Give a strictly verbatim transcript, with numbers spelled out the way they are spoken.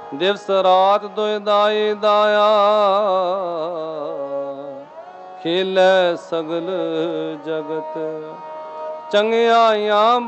ਦਿਵਸ ਰਾਤ ਦੁਇ ਦਾਈ ਦਾਇਆ, ਖੇਲੇ ਸਗਲ ਜਗਤ। ਚੰਗਿਆਈਆਂ